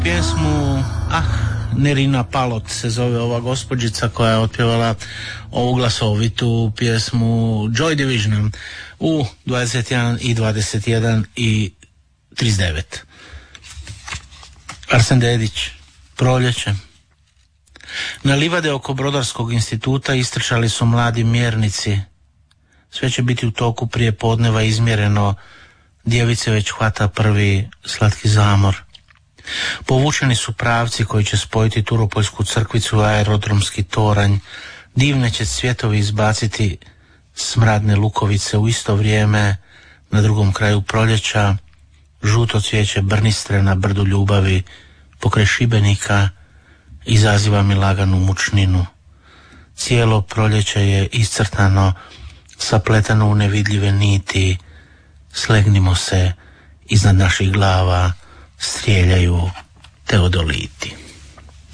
Pjesmu Nerina Palot se zove ova gospođica koja je otpjevala ovu glasovitu pjesmu Joy Division u 21 i 21 i 39. Arsen Dedić, Proljeće. Na livade oko Brodarskog instituta istrčali su mladi mjernici. Sve će biti u toku prije podneva izmjereno, djevice već hvata prvi slatki zamor. Povučeni su pravci koji će spojiti Turopoljsku crkvicu i aerodromski toranj. Divne će cvjetovi izbaciti smradne lukovice. U isto vrijeme na drugom kraju Proljeća žuto cvijeće brnistre na brdu ljubavi pokraj Šibenika izaziva mi laganu mučninu. Cijelo proljeće je iscrtano, sapletano u nevidljive niti. Slegnimo se, iznad naših glava strijeljaju teodoliti.